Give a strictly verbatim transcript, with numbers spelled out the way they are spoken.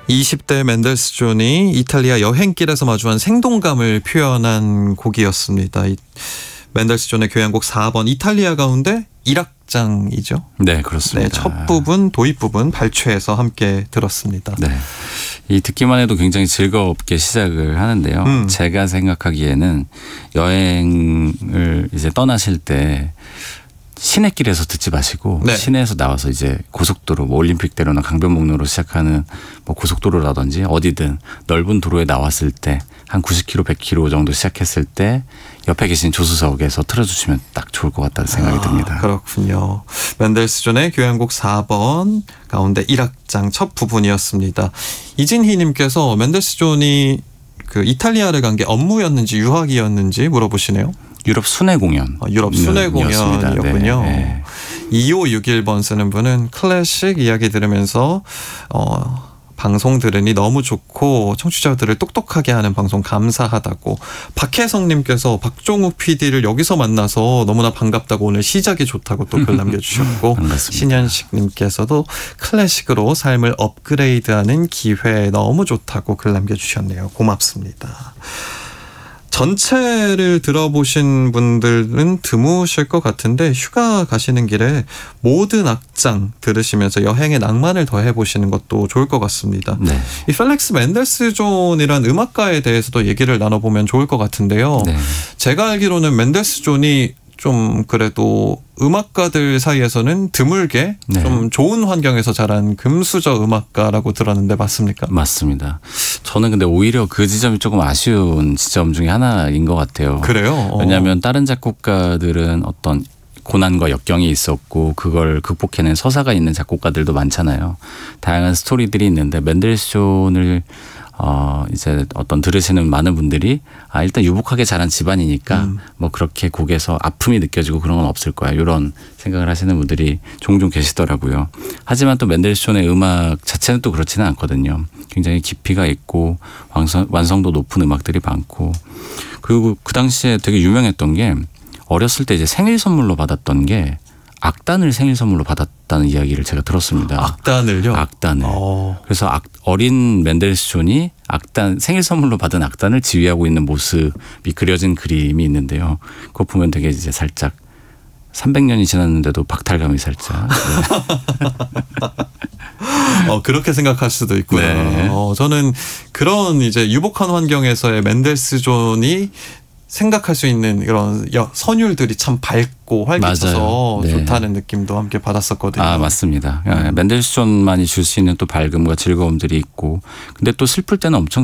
이십 대 맨델스존이 이탈리아 여행길에서 마주한 생동감을 표현한 곡이었습니다. 이 맨델스존의 교향곡 사 번 이탈리아 가운데 일 악장이죠. 네, 그렇습니다. 네, 첫 부분, 도입 부분 발췌해서 함께 들었습니다. 네, 이 듣기만 해도 굉장히 즐겁게 시작을 하는데요. 음. 제가 생각하기에는 여행을 이제 떠나실 때 시내길에서 듣지 마시고 네. 시내에서 나와서 이제 고속도로, 뭐 올림픽대로나 강변북로로 시작하는 뭐 고속도로라든지 어디든 넓은 도로에 나왔을 때 한 구십 킬로미터, 백 킬로미터 정도 시작했을 때 옆에 계신 조수석에서 틀어주시면 딱 좋을 것 같다는 생각이 아, 듭니다. 그렇군요. 맨델스존의 교향곡 사 번 가운데 일 악장 첫 부분이었습니다. 이진희님께서 맨델스존이 그 이탈리아를 간 게 업무였는지 유학이었는지 물어보시네요. 유럽 순회 공연. 아, 유럽 순회 공연이었군요. 네, 네. 이오육일 번 쓰는 분은 클래식 이야기 들으면서 어, 방송 들으니 너무 좋고 청취자들을 똑똑하게 하는 방송 감사하다고. 박혜성님께서 박종욱 피디를 여기서 만나서 너무나 반갑다고 오늘 시작이 좋다고 또 글 남겨주셨고 반갑습니다. 신현식님께서도 클래식으로 삶을 업그레이드하는 기회 너무 좋다고 글 남겨주셨네요. 고맙습니다. 전체를 들어보신 분들은 드무실 것 같은데 휴가 가시는 길에 모든 악장 들으시면서 여행의 낭만을 더해보시는 것도 좋을 것 같습니다. 네. 이 펠릭스 맨델스존이란 음악가에 대해서도 얘기를 나눠보면 좋을 것 같은데요. 네. 제가 알기로는 맨델스존이 좀 그래도 음악가들 사이에서는 드물게 네. 좀 좋은 환경에서 자란 금수저 음악가라고 들었는데 맞습니까? 맞습니다. 저는 근데 오히려 그 지점이 조금 아쉬운 지점 중에 하나인 것 같아요. 그래요? 어. 왜냐하면 다른 작곡가들은 어떤 고난과 역경이 있었고 그걸 극복해낸 서사가 있는 작곡가들도 많잖아요. 다양한 스토리들이 있는데 맨델스존을 어 이제 어떤 들으시는 많은 분들이 아 일단 유복하게 자란 집안이니까 음. 뭐 그렇게 곡에서 아픔이 느껴지고 그런 건 없을 거야 이런 생각을 하시는 분들이 종종 계시더라고요. 하지만 또 맨델스존의 음악 자체는 또 그렇지는 않거든요. 굉장히 깊이가 있고 완성, 완성도 높은 음악들이 많고 그리고 그 당시에 되게 유명했던 게 어렸을 때 이제 생일 선물로 받았던 게 악단을 생일 선물로 받았다는 이야기를 제가 들었습니다. 악단을요? 악단을. 어. 그래서 악, 어린 맨델스존이 악단 생일 선물로 받은 악단을 지휘하고 있는 모습이 그려진 그림이 있는데요. 그거 보면 되게 이제 살짝 삼백 년이 지났는데도 박탈감이 살짝. 네. 어, 그렇게 생각할 수도 있고요. 네. 어, 저는 그런 이제 유복한 환경에서의 맨델스존이 생각할 수 있는 이런 선율들이 참 밝고 활기차서 네. 좋다는 느낌도 함께 받았었거든요. 아, 맞습니다. 음. 맨델스존만이 줄 수 있는 또 밝음과 즐거움들이 있고 근데 또 슬플 때는 엄청